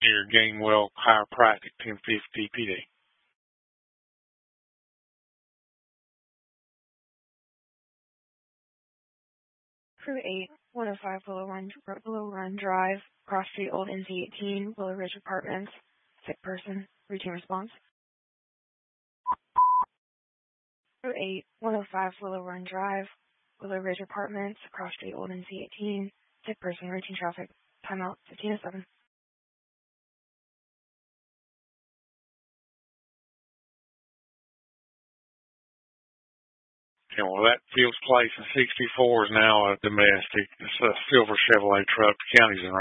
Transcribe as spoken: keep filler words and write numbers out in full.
near Gainwell Chiropractic, ten fifty P D. Crew eight, one oh five Willow Run, Willow Run Drive, Cross Street, Old N Z eighteen, Willow Ridge Apartments, sick person, routine response. Crew eight, one oh five Willow Run Drive, Willow Ridge Apartments, Cross Street, Old N Z eighteen, sick person, routine traffic, timeout fifteen oh seven. And well, that Fields Place in sixty-four is now a domestic. It's a silver Chevrolet truck. The county's in